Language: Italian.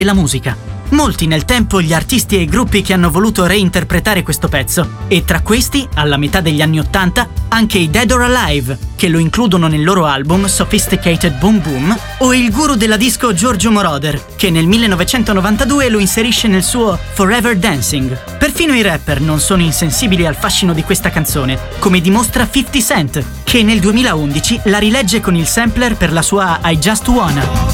la musica. Molti nel tempo gli artisti e i gruppi che hanno voluto reinterpretare questo pezzo, e tra questi, alla metà degli anni '80, anche i Dead or Alive, che lo includono nel loro album Sophisticated Boom Boom, o il guru della disco Giorgio Moroder, che nel 1992 lo inserisce nel suo Forever Dancing. Perfino i rapper non sono insensibili al fascino di questa canzone, come dimostra 50 Cent, che nel 2011 la rilegge con il sampler per la sua I Just Wanna.